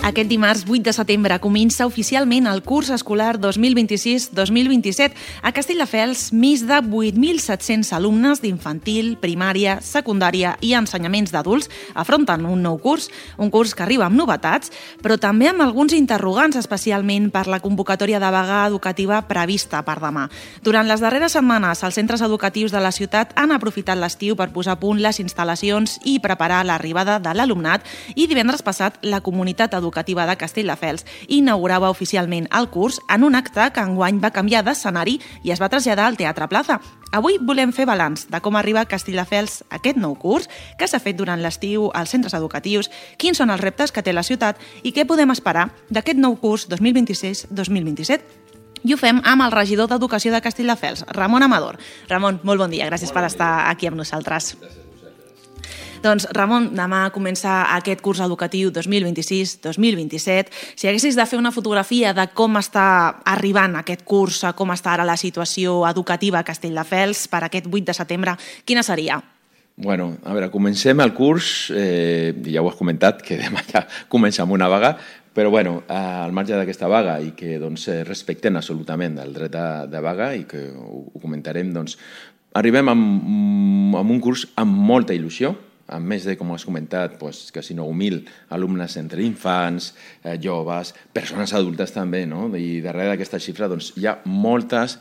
Aquest dimarts 8 de setembre comença oficialment el curs escolar 2026-2027. A Castelldefels, més de 8.700 alumnes d'infantil, primària, secundària i ensenyaments d'adults afronten un nou curs, un curs que arriba amb novetats, però també amb alguns interrogants, especialment per la convocatòria de vaga educativa prevista per demà. Durant les darreres setmanes, els centres educatius de la ciutat han aprofitat l'estiu per posar a punt les instal·lacions i preparar l'arribada de l'alumnat, i divendres passat la comunitat educativa de Castelldefels inaugurava oficialment el curs en un acte que enguany va canviar d'escenari i es va traslladar al Teatre Plaza. Avui volem fer balanç de com arriba a Castelldefels aquest nou curs, què s'ha fet durant l'estiu als centres educatius, quins són els reptes que té la ciutat i què podem esperar d'aquest nou curs 2026-2027. I ho fem amb el regidor d'Educació de Castelldefels, Ramon Amador. Ramon, molt bon dia, gràcies per estar aquí amb nosaltres. Doncs, Ramon, demà comença aquest curs educatiu 2026-2027. Si haguessis de fer una fotografia de com està arribant aquest curs, com està ara la situació educativa a Castelldefels per aquest 8 de setembre, quina seria? Bueno, a veure, comencem el curs, ja ho has comentat, que demà ja comença amb una vaga, però bueno, al marge d'aquesta vaga i que respectem absolutament el dret de vaga i que ho comentarem, arribem amb un curs amb molta il·lusió, amb més de, com has comentat, quasi 9.000 alumnes entre infants, joves, persones adultes també, no? I darrere d'aquesta xifra hi ha moltes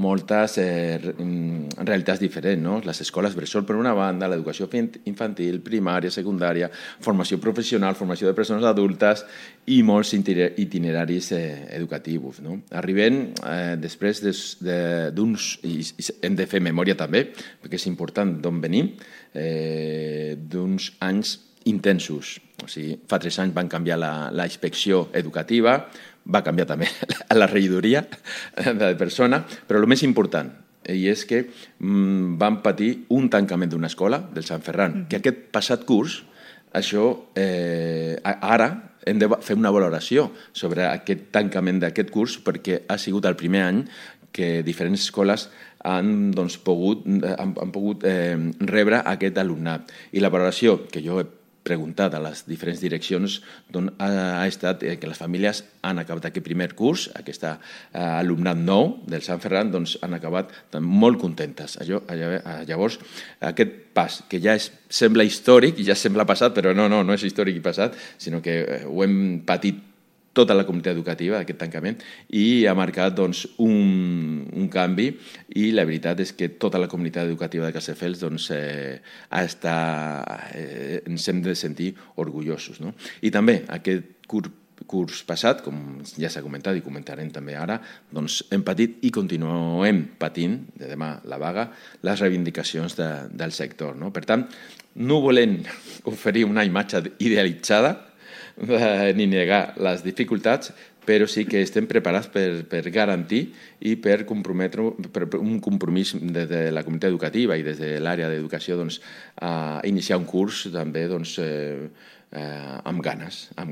realitats diferents, no? Les escoles bressol per una banda, l'educació infantil, primària, secundària, formació professional, formació de persones adultes i molts itineraris educatius, no? Arribem després d'uns, i hem de fer memòria també, perquè és important d'on venim, d'uns anys intensos. O sigui, fa 3 anys van canviar la inspecció educativa, va canviar també la regidoria de persona, però el més important és que van patir un tancament d'una escola, del Sant Ferran, que aquest passat curs, això ara hem de fer una valoració sobre aquest tancament d'aquest curs, perquè ha sigut el primer any que diferents escoles han pogut rebre aquest alumnat. I la valoració que jo he preguntat a les diferents direccions ha estat que les famílies han acabat aquest primer curs, aquest alumnat nou del Sant Ferran, han acabat molt contentes. Llavors, aquest pas, que ja sembla històric, ja sembla passat, però no és històric i passat, sinó que ho hem patit tota la comunitat educativa, aquest tancament, i ha marcat un canvi, i la veritat és que tota la comunitat educativa de Castelldefels ens hem de sentir orgullosos. I també aquest curs passat, com ja s'ha comentat i comentarem també ara, hem patit i continuem patint, de demà la vaga, les reivindicacions del sector. Per tant, no volem oferir una imatge idealitzada ni negar les dificultats, però sí que estem preparats per garantir i per comprometre un compromís des de la comunitat educativa i des de l'àrea d'educació a iniciar un curs també amb ganes